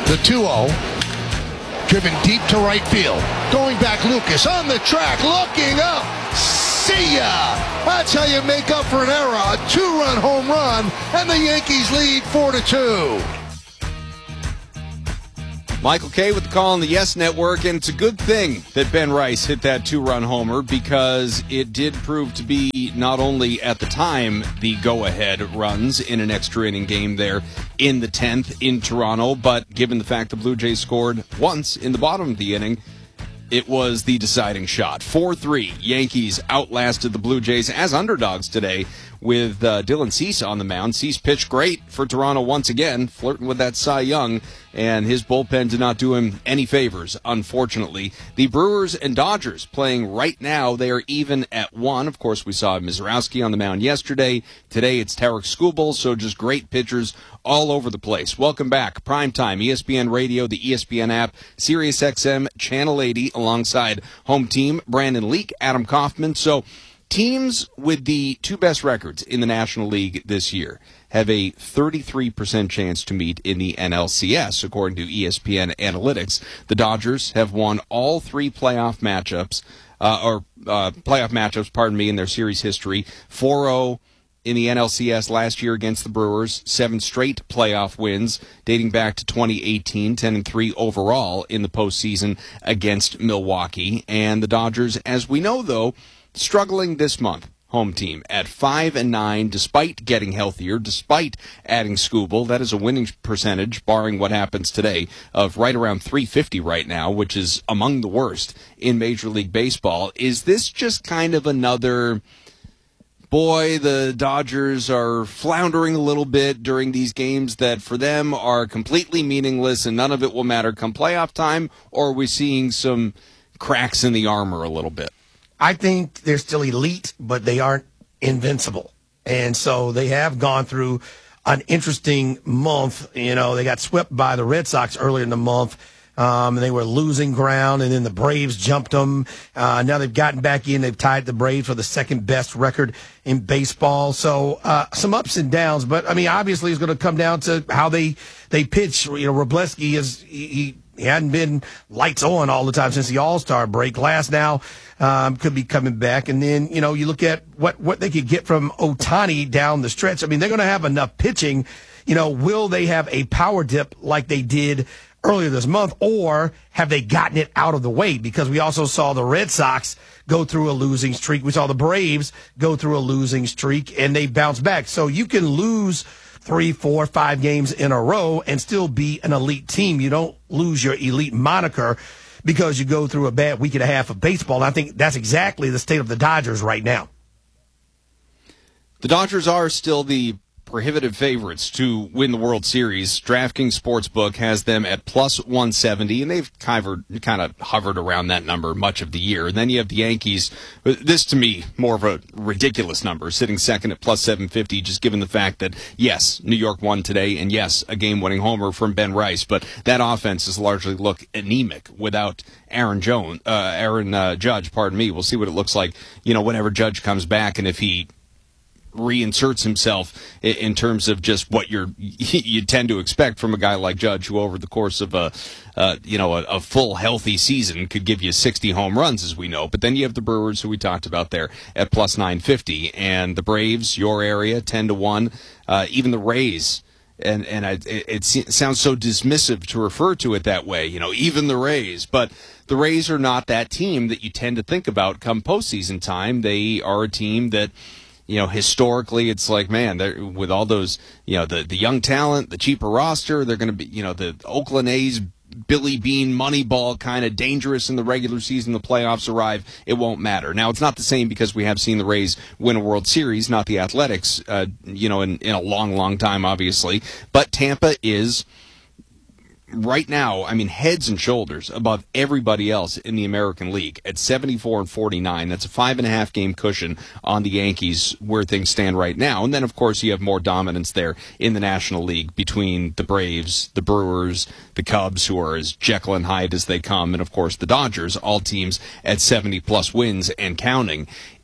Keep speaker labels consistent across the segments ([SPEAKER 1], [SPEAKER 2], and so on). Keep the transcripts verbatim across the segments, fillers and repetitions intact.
[SPEAKER 1] The two oh. Driven deep to right field. Going back, Lucas on the track, looking up. See ya! That's how you make up for an error. A two-run home run, and the Yankees lead four to two.
[SPEAKER 2] Michael Kay with the call on the Yes Network, and it's a good thing that Ben Rice hit that two-run homer because it did prove to be not only at the time the go-ahead runs in an extra inning game there in the tenth in Toronto, but given the fact the Blue Jays scored once in the bottom of the inning, it was the deciding shot. four three, Yankees outlasted the Blue Jays as underdogs today with uh, Dylan Cease on the mound. Cease pitched great for Toronto once again, flirting with that Cy Young, and his bullpen did not do him any favors, unfortunately. The Brewers and Dodgers playing right now. They are even at one. Of course, we saw Mizrowski on the mound yesterday. Today it's Tarek Skubal, so just great pitchers all over the place. Welcome back. Primetime, E S P N Radio, the E S P N app, Sirius X M, Channel eighty, alongside home team Brandon Leak, Adam Kaufman. So teams with the two best records in the National League this year have a thirty-three percent chance to meet in the N L C S, according to E S P N Analytics. The Dodgers have won all three playoff matchups, uh, or uh, playoff matchups, pardon me, in their series history. four oh in the N L C S last year against the Brewers, seven straight playoff wins dating back to twenty eighteen, ten and three overall in the postseason against Milwaukee. And the Dodgers, as we know, though, struggling this month. Home team at five and nine, despite getting healthier, despite adding Skubal. That is a winning percentage, barring what happens today, of right around three fifty right now, which is among the worst in Major League Baseball. Is this just kind of another, boy, the Dodgers are floundering a little bit during these games that for them are completely meaningless and none of it will matter come playoff time, or are we seeing some cracks in the armor a little bit?
[SPEAKER 3] I think they're still elite, but they aren't invincible. And so they have gone through an interesting month. You know, they got swept by the Red Sox earlier in the month. Um, and they were losing ground, and then the Braves jumped them. Uh, now they've gotten back in. They've tied the Braves for the second best record in baseball. So uh, some ups and downs. But, I mean, obviously it's going to come down to how they, they pitch. You know, Wroblewski is he, he He hadn't been lights on all the time since the All-Star break. Glass now um, could be coming back. And then, you know, you look at what, what they could get from Ohtani down the stretch. I mean, they're going to have enough pitching. You know, will they have a power dip like they did earlier this month, or have they gotten it out of the way? Because we also saw the Red Sox go through a losing streak. We saw the Braves go through a losing streak, and they bounce back. So you can lose three, four, five games in a row and still be an elite team. You don't lose your elite moniker because you go through a bad week and a half of baseball. And I think that's exactly the state of the Dodgers right now.
[SPEAKER 2] The Dodgers are still the prohibitive favorites to win the World Series. DraftKings Sportsbook has them at plus one seventy, and they've kind of, kind of hovered around that number much of the year. And then you have the Yankees. This, to me, more of a ridiculous number, sitting second at plus seven fifty, just given the fact that, yes, New York won today, and yes, a game-winning homer from Ben Rice, but that offense has largely looked anemic without Aaron Jones, uh, Aaron uh, Judge, pardon me. We'll see what it looks like, you know, whenever Judge comes back, and if he reinserts himself in terms of just what you're you tend to expect from a guy like Judge, who over the course of a uh, you know a, a full healthy season could give you sixty home runs, as we know. But then you have the Brewers, who we talked about there, at plus nine fifty, and the Braves, your area, ten to one. Uh, even the Rays. And and I, it, it sounds so dismissive to refer to it that way, you know, even the Rays. But the Rays are not that team that you tend to think about come postseason time. They are a team that, you know, historically, it's like, man, with all those, you know, the, the young talent, the cheaper roster, they're going to be, you know, the Oakland A's, Billy Bean, Moneyball, kind of dangerous in the regular season. The playoffs arrive, it won't matter. Now, it's not the same because we have seen the Rays win a World Series, not the Athletics, uh, you know, in, in a long, long time, obviously. But Tampa is, right now, I mean, heads and shoulders above everybody else in the American League at seventy-four and forty-nine. That's a five and a half game cushion on the Yankees where things stand right now. And then, of course, you have more dominance there in the National League between the Braves, the Brewers, the Cubs, who are as Jekyll and Hyde as they come, and, of course, the Dodgers, all teams at seventy plus wins and counting.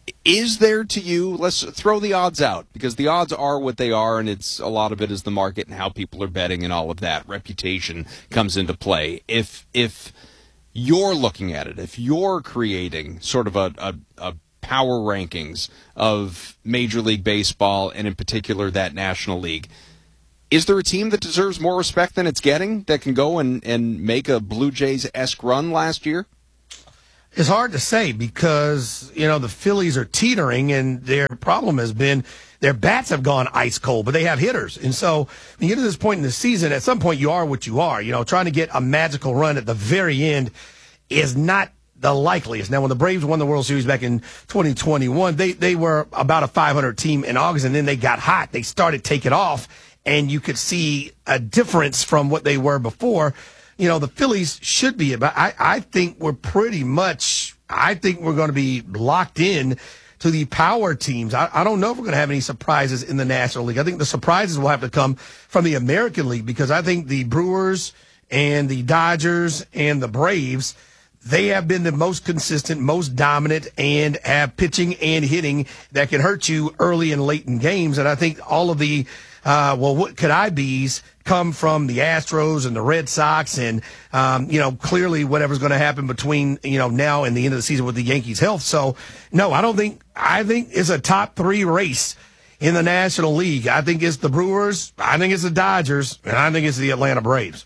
[SPEAKER 2] Is there to you, let's throw the odds out, because the odds are what they are, and it's a lot of it is the market and how people are betting and all of that. Reputation comes into play. If if you're looking at it, if you're creating sort of a, a, a power rankings of Major League Baseball, and in particular that National League, is there a team that deserves more respect than it's getting that can go and, and make a Blue Jays-esque run last year?
[SPEAKER 3] It's hard to say because, you know, the Phillies are teetering, and their problem has been their bats have gone ice cold, but they have hitters. And so when you get to this point in the season, at some point you are what you are. You know, trying to get a magical run at the very end is not the likeliest. Now, when the Braves won the World Series back in twenty twenty-one, they, they were about a five hundred team in August, and then they got hot. They started taking off, and you could see a difference from what they were before. You know, the Phillies should be about, I, I think we're pretty much, I think we're going to be locked in to the power teams. I, I don't know if we're going to have any surprises in the National League. I think the surprises will have to come from the American League, because I think the Brewers and the Dodgers and the Braves, they have been the most consistent, most dominant, and have pitching and hitting that can hurt you early and late in games. And I think all of the, uh, well, what could I be's come from the Astros and the Red Sox, and, um, you know, clearly whatever's going to happen between, you know, now and the end of the season with the Yankees' health. So, no, I don't think, I think it's a top three race in the National League. I think it's the Brewers, I think it's the Dodgers, and I think it's the Atlanta Braves.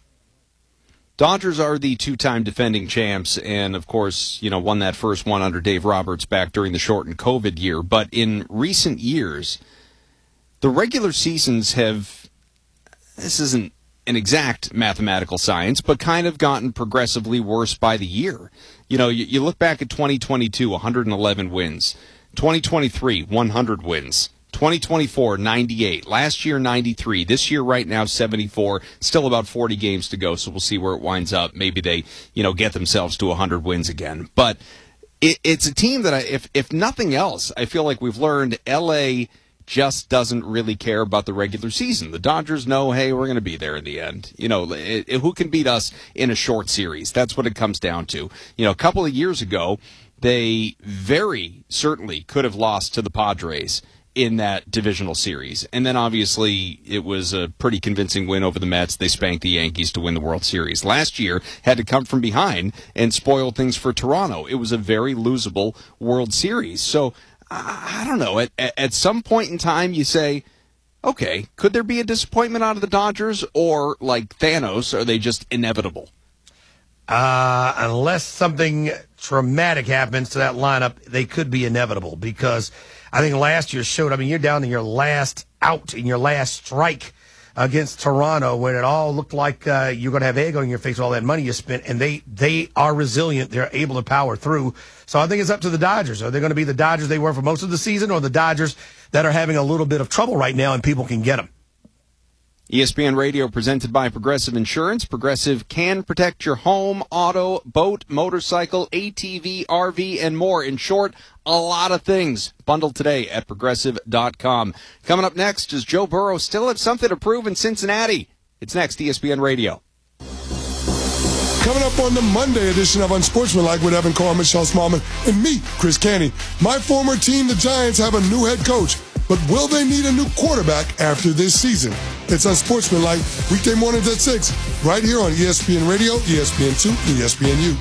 [SPEAKER 2] Dodgers are the two-time defending champs, and of course, you know, won that first one under Dave Roberts back during the shortened COVID year. But in recent years, the regular seasons have, this isn't an exact mathematical science, but kind of gotten progressively worse by the year. You know, you, you look back at twenty twenty-two, one hundred eleven wins. twenty twenty-three, one hundred wins. twenty twenty-four, ninety-eight. Last year, ninety-three. This year, right now, seventy-four. Still about forty games to go, so we'll see where it winds up. Maybe they, you know, get themselves to one hundred wins again. But it, it's a team that, I, if if nothing else, I feel like we've learned L A just doesn't really care about the regular season. The Dodgers know, hey, we're going to be there in the end. You know, it, it, who can beat us in a short series? That's what it comes down to. You know, a couple of years ago, they very certainly could have lost to the Padres in that divisional series. And then obviously it was a pretty convincing win over the Mets. They spanked the Yankees to win the World Series. Last year had to come from behind and spoil things for Toronto. It was a very losable World Series. So I don't know. At, at some point in time you say, okay, could there be a disappointment out of the Dodgers, or like Thanos, are they just inevitable?
[SPEAKER 3] Uh, unless something traumatic happens to that lineup, they could be inevitable, because I think last year showed, I mean, you're down to your last out in your last strike against Toronto, when it all looked like uh, you're going to have egg on your face with all that money you spent, and they, they are resilient. They're able to power through. So I think it's up to the Dodgers. Are they going to be the Dodgers they were for most of the season, or the Dodgers that are having a little bit of trouble right now and people can get them?
[SPEAKER 2] E S P N Radio presented by Progressive Insurance. Progressive can protect your home, auto, boat, motorcycle, A T V, R V, and more. In short, a lot of things. Bundled today at Progressive dot com. Coming up next, does Joe Burrow still have something to prove in Cincinnati? It's next, E S P N Radio.
[SPEAKER 4] Coming up on the Monday edition of Unsportsmanlike with Evan Carr, Michelle Smallman, and me, Chris Canty. My former team, the Giants, have a new head coach, but will they need a new quarterback after this season? It's Unsportsmanlike, weekday mornings at six, right here on E S P N Radio, E S P N two, and E S P N U.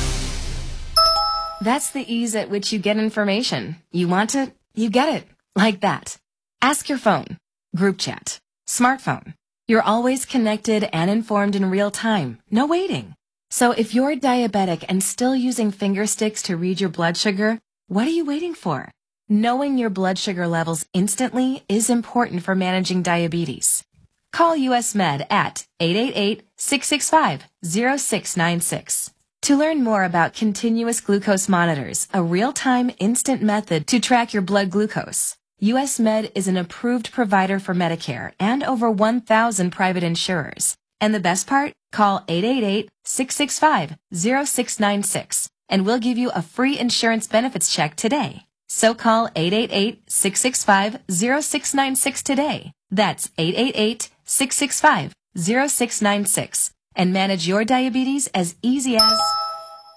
[SPEAKER 5] That's the ease at which you get information. You want it, you get it. Like that. Ask your phone. Group chat. Smartphone. You're always connected and informed in real time. No waiting. So if you're diabetic and still using finger sticks to read your blood sugar, what are you waiting for? Knowing your blood sugar levels instantly is important for managing diabetes. Call U S Med at eight eight eight, six six five, zero six nine six. To learn more about continuous glucose monitors, a real-time instant method to track your blood glucose, U S Med is an approved provider for Medicare and over one thousand private insurers. And the best part? Call eight eight eight, six six five, zero six nine six and we'll give you a free insurance benefits check today. So call eight eight eight, six six five, zero six nine six today. That's eight eight eight, six six five, zero six nine six and manage your diabetes as easy as...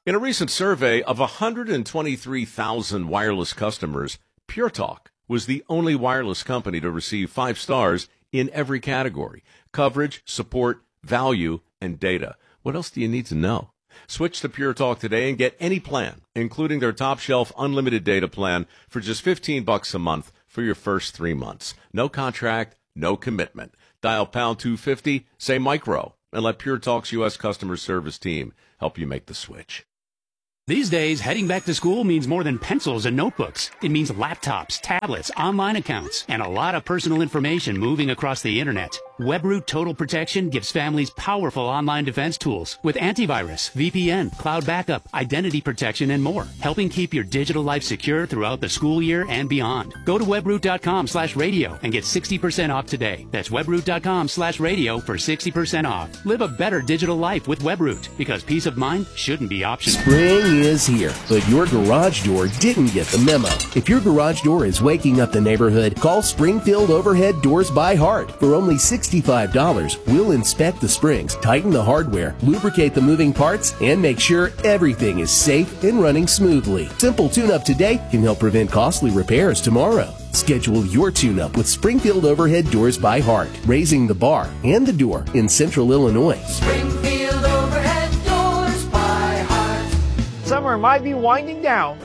[SPEAKER 6] In a recent survey of one hundred twenty-three thousand wireless customers, Pure Talk was the only wireless company to receive five stars in every category: coverage, support, value, and data. What else do you need to know? Switch to Pure Talk today and get any plan, including their top shelf unlimited data plan, for just fifteen bucks a month for your first three months. No contract, no commitment. Dial pound two fifty, say micro, and let Pure Talk's U S customer service team help you make the switch.
[SPEAKER 7] These days, heading back to school means more than pencils and notebooks. It means laptops, tablets, online accounts, and a lot of personal information moving across the internet. WebRoot Total Protection gives families powerful online defense tools with antivirus, V P N, cloud backup, identity protection, and more, helping keep your digital life secure throughout the school year and beyond. Go to webroot.com slash radio and get sixty percent off today. That's webroot.com slash radio for sixty percent off. Live a better digital life with WebRoot, because peace of mind shouldn't be optional.
[SPEAKER 8] Spring is here, but your garage door didn't get the memo. If your garage door is waking up the neighborhood, call Springfield Overhead Doors by Heart. For only sixty-five dollars, we'll inspect the springs, tighten the hardware, lubricate the moving parts, and make sure everything is safe and running smoothly. Simple tune-up today can help prevent costly repairs tomorrow. Schedule your tune-up with Springfield Overhead Doors by Heart, raising the bar and the door in Central Illinois.
[SPEAKER 9] Springfield Overhead Doors by Heart.
[SPEAKER 10] Summer might be winding down,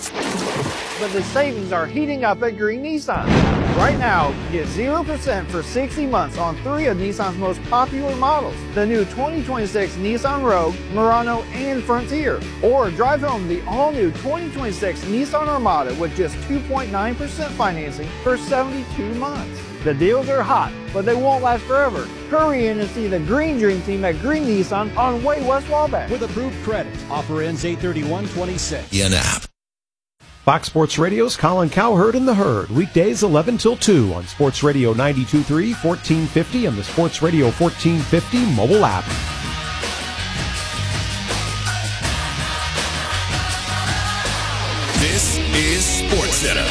[SPEAKER 10] but the savings are heating up at Green Nissan. Right now, get zero percent for sixty months on three of Nissan's most popular models: the new twenty twenty-six Nissan Rogue, Murano, and Frontier. Or drive home the all-new twenty twenty-six Nissan Armada with just two point nine percent financing for seventy-two months. The deals are hot, but they won't last forever. Hurry in and see the Green Dream Team at Green Nissan on Way West Wabash.
[SPEAKER 11] With approved credit. Offer ends eight thirty-one twenty-six.
[SPEAKER 12] Y N A P.
[SPEAKER 13] Fox Sports Radio's Colin Cowherd and the Herd, weekdays eleven till two on Sports Radio ninety-two point three, fourteen fifty, and the Sports Radio fourteen fifty mobile app.
[SPEAKER 12] This is Sports Center.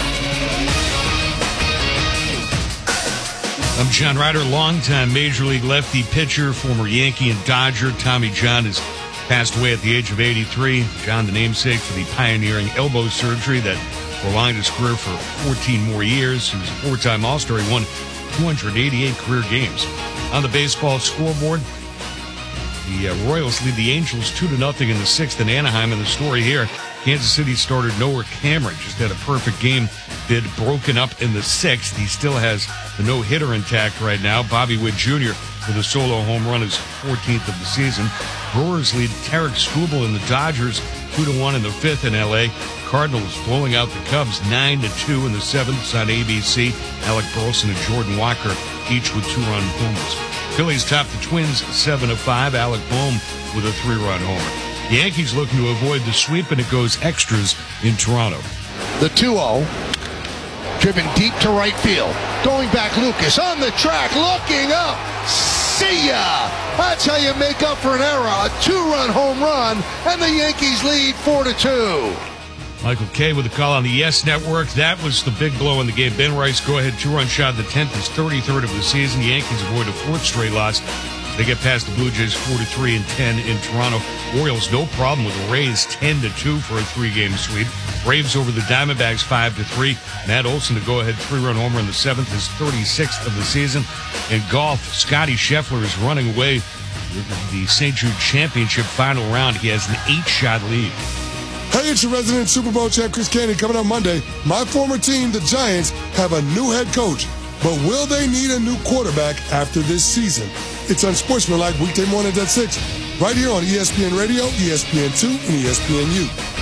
[SPEAKER 14] I'm John Ryder, longtime Major League lefty pitcher, former Yankee and Dodger. Tommy John has passed away at the age of eighty-three. John, the namesake for the pioneering elbow surgery that prolonged his career for fourteen more years. He was a four-time All-Star. He won two hundred eighty-eight career games. On the baseball scoreboard, the uh, Royals lead the Angels two to nothing in the sixth in Anaheim. And the story here, Kansas City starter Noah Cameron just had a perfect game bid broken up in the sixth. He still has the no-hitter intact right now. Bobby Witt Junior with a solo home run, his fourteenth of the season. Brewers lead Tarek Skubal and the Dodgers two to one in the fifth in L A. Cardinals blowing out the Cubs nine to two in the seventh. It's on A B C. Alec Burleson and Jordan Walker each with two-run homers. Phillies top the Twins seven to five. Alec Boehm with a three-run homer. The Yankees looking to avoid the sweep, and it goes extras in Toronto.
[SPEAKER 1] The two oh, driven deep to right field. Going back, Lucas on the track, looking up. See ya! That's how you make up for an error. A two-run home run, and the Yankees lead four to two.
[SPEAKER 14] Michael Kay with a call on the Yes Network. That was the big blow in the game. Ben Rice, go-ahead two-run shot, the tenth, his thirty-third of the season. The Yankees avoid a fourth straight loss. They get past the Blue Jays four to three and ten in Toronto. Orioles, no problem with the Rays ten to two for a three-game sweep. Braves over the Diamondbacks five to three. Matt Olson to go-ahead three-run homer in the seventh, his thirty-sixth of the season. In golf, Scotty Scheffler is running away with the Saint Jude Championship final round. He has an eight-shot lead.
[SPEAKER 4] Hey, it's your resident Super Bowl champ, Chris Candy, coming up Monday. My former team, the Giants, have a new head coach. But will they need a new quarterback after this season? It's Unsportsmanlike weekday mornings at six, right here on E S P N Radio, E S P N two, and E S P N U.